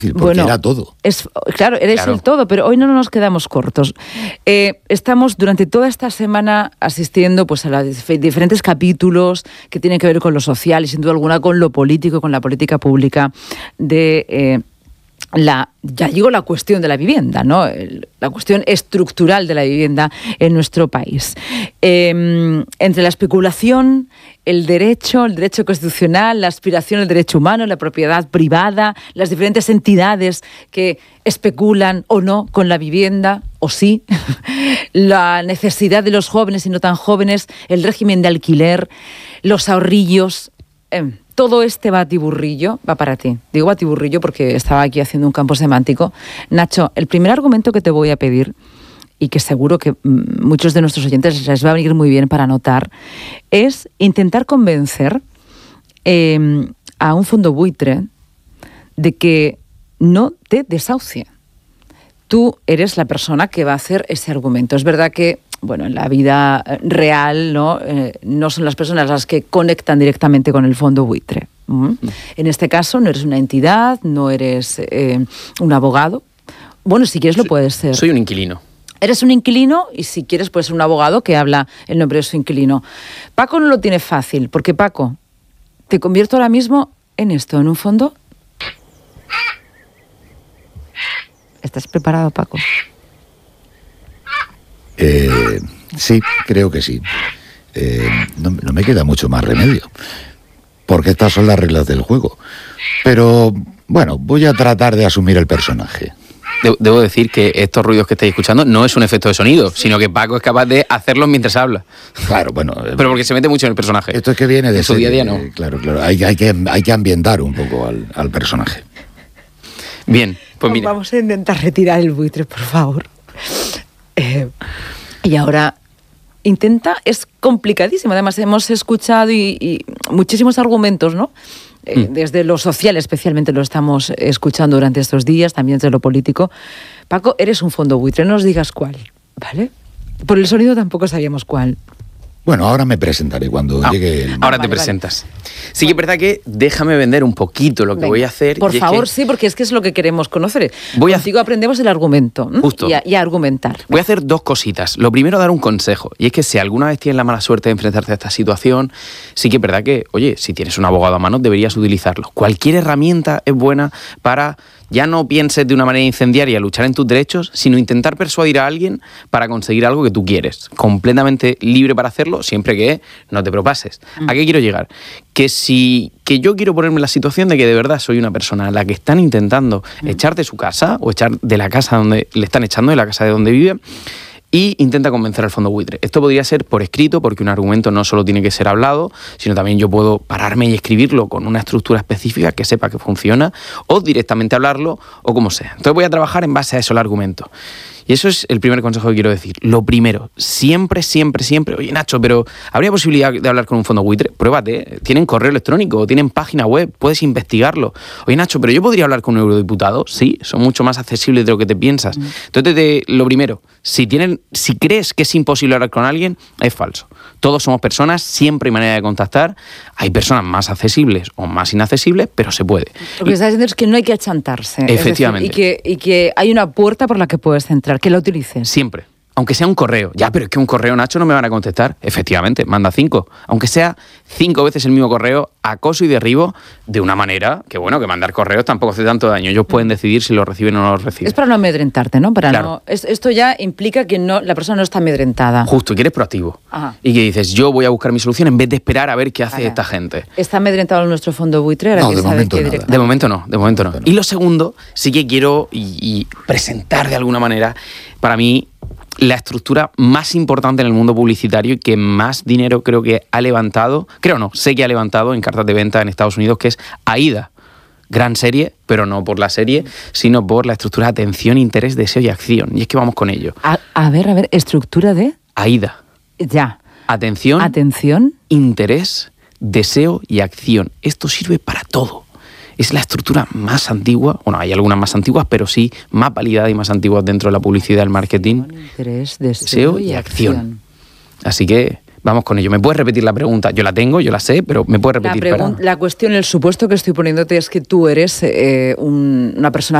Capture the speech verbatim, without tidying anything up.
Porque bueno, era todo. Es, claro, eres Claro. el todo, pero hoy no nos quedamos cortos. Eh, estamos durante toda esta semana asistiendo pues, a los dif- diferentes capítulos que tienen que ver con lo social y sin duda alguna con lo político, con la política pública de... Eh, La, ya digo la cuestión de la vivienda, ¿no? El, la cuestión estructural de la vivienda en nuestro país. Eh, entre la especulación, el derecho, el derecho constitucional, la aspiración al derecho humano, la propiedad privada, las diferentes entidades que especulan o no con la vivienda, o sí, la necesidad de los jóvenes y no tan jóvenes, el régimen de alquiler, los ahorrillos... Eh, todo este batiburrillo va para ti. Digo batiburrillo porque estaba aquí haciendo un campo semántico. Nacho, el primer argumento que te voy a pedir, y que seguro que mm, muchos de nuestros oyentes les va a venir muy bien para anotar, es intentar convencer eh, a un fondo buitre de que no te desahucie. Tú eres la persona que va a hacer ese argumento. Es verdad que, bueno, en la vida real, ¿no? Eh, no son las personas las que conectan directamente con el fondo buitre. ¿Mm? Mm. En este caso no eres una entidad, no eres eh, un abogado. Bueno, si quieres lo puedes ser. Soy un inquilino. Eres un inquilino y si quieres puedes ser un abogado que habla el nombre de su inquilino. Paco no lo tiene fácil, porque Paco, te convierto ahora mismo en esto, en un fondo. ¿Estás preparado, Paco? Eh, sí, creo que sí. Eh, no, no me queda mucho más remedio, porque estas son las reglas del juego. Pero, bueno, voy a tratar de asumir el personaje. De- Debo decir que estos ruidos que estáis escuchando no es un efecto de sonido, sino que Paco es capaz de hacerlos mientras habla. Claro, bueno... eh, Pero porque se mete mucho en el personaje. Esto es que viene de En su día a serie, día, no. eh, Claro, claro. Hay, hay, que, hay que ambientar un poco al, al personaje. Bien, pues mira. Vamos a intentar retirar el buitre, por favor. Eh, y ahora, intenta, es complicadísimo. Además, hemos escuchado y, y muchísimos argumentos, ¿no? Eh, Mm. Desde lo social, especialmente, lo estamos escuchando durante estos días, también desde lo político. Paco, eres un fondo buitre, no nos digas cuál, ¿vale? Por el sonido tampoco sabíamos cuál. Bueno, ahora me presentaré cuando Ah, llegue el... ahora Ah, te vale, presentas. Sí que es verdad que déjame vender un poquito lo que Venga, voy a hacer. Por y es favor, que sí, porque es que es lo que queremos conocer. Voy a- Contigo aprendemos el argumento, ¿m? Justo. Y, a, y a argumentar. Voy a hacer dos cositas. Lo primero, dar un consejo. Y es que si alguna vez tienes la mala suerte de enfrentarte a esta situación, sí que es verdad que, oye, si tienes un abogado a mano, deberías utilizarlo. Cualquier herramienta es buena para, ya no pienses de una manera incendiaria luchar en tus derechos, sino intentar persuadir a alguien para conseguir algo que tú quieres. Completamente libre para hacerlo, siempre que no te propases. ¿A qué quiero llegar? Que si que yo quiero ponerme en la situación de que de verdad soy una persona a la que están intentando echar de su casa o echar de la casa donde le están echando, de la casa de donde vive, y intenta convencer al fondo buitre. Esto podría ser por escrito, porque un argumento no solo tiene que ser hablado, sino también yo puedo pararme y escribirlo con una estructura específica que sepa que funciona, o directamente hablarlo, o como sea. Entonces voy a trabajar en base a eso el argumento. Y eso es el primer consejo que quiero decir. Lo primero, siempre, siempre, siempre, oye Nacho, pero ¿habría posibilidad de hablar con un fondo buitre? Pruébate, tienen correo electrónico, tienen página web, puedes investigarlo. Oye Nacho, pero yo podría hablar con un eurodiputado. Sí, son mucho más accesibles de lo que te piensas. Mm. Entonces, te, lo primero, si, tienen, si crees que es imposible hablar con alguien, es falso. Todos somos personas, siempre hay manera de contactar. Hay personas más accesibles o más inaccesibles, pero se puede. Lo que estás diciendo es que no hay que achantarse. Efectivamente. Es decir, y, que, y que hay una puerta por la que puedes entrar, que la utilices. Siempre. Aunque sea un correo. Ya, pero es que un correo, Nacho, no me van a contestar. Efectivamente, manda cinco. Aunque sea cinco veces el mismo correo, acoso y derribo de una manera que, bueno, que mandar correos tampoco hace tanto daño. Ellos pueden decidir si lo reciben o no lo reciben. Es para no amedrentarte, ¿no? Para Claro. no, es, esto ya implica que no, la persona no está amedrentada. Justo, y que eres proactivo. Ajá. Y que dices, yo voy a buscar mi solución en vez de esperar a ver qué hace Vale. esta gente. ¿Está amedrentado nuestro fondo buitre? Ahora No, que de sabe momento que nada. directamente- De momento no, de momento no. No. Y lo segundo, sí que quiero y, y presentar de alguna manera, para mí, la estructura más importante en el mundo publicitario y que más dinero creo que ha levantado, creo no, sé que ha levantado en cartas de venta en Estados Unidos, que es AIDA. Gran serie, pero no por la serie, sino por la estructura atención, interés, deseo y acción. Y es que vamos con ello. A, a ver, a ver, estructura de... AIDA. Ya. Atención, Atención. interés, deseo y acción. Esto sirve para todo. Es la estructura más antigua, bueno, hay algunas más antiguas, pero sí más validada y más antiguas dentro de la publicidad y el marketing. Interés, deseo, Deseo y acción. Así que vamos con ello. ¿Me puedes repetir la pregunta? Yo la tengo, yo la sé, pero ¿me puedes repetir? La, pregun- para... la cuestión, el supuesto que estoy poniéndote es que tú eres eh, un, una persona